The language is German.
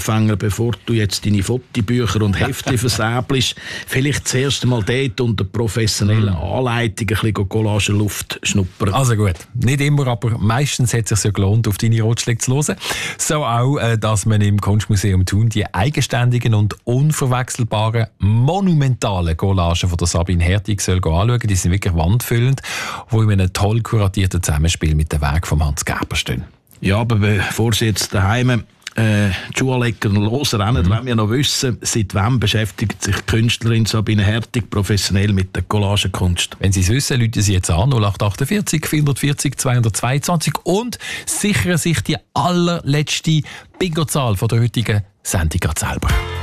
angefangen, bevor du jetzt deine Fotobücher und Heftchen versäbelst, vielleicht zuerst einmal dort unter professioneller Anleitung ein bisschen Collagenluft schnuppern. Also gut, nicht immer, aber meistens hat es sich ja gelohnt, auf deine Ratschläge zu hören. So auch, dass man im Kunstmuseum Thun die eigenständigen und unverwechselbaren, monumentalen Collagen von der Sabine Hertig soll anschauen. Die sind wirklich wandfüllend, die in einem toll kuratierten Zusammenspiel mit dem Werk von Hans Gerber stehen. Ja, aber bevor Sie jetzt daheim die Schuhlecker losrennen, wollen wir noch wissen, seit wann beschäftigt sich die Künstlerin Sabine Hertig professionell mit der Collagenkunst? Wenn Sie es wissen, rufen Sie jetzt an 0848 440 222 und sichern sich die allerletzte Bingo-Zahl von der heutigen Sendung selber.